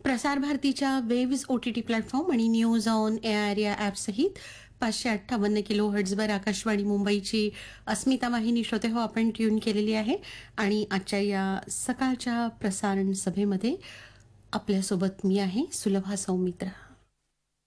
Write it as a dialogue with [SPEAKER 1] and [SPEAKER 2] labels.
[SPEAKER 1] प्रसार भारतीच्या waves OTT platform आणि न्यूज ऑन एआर या ॲपसहित 558 किलो हर्ट्झवर आकाशवाणी मुंबईची अस्मिता वाहिनी श्रोते हो आपण ट्यून केलेली आहे. आणि आजच्या या सकाळच्या प्रसारण सभेमध्ये आपल्यासोबत मी आहे सुलभा सौमित्र.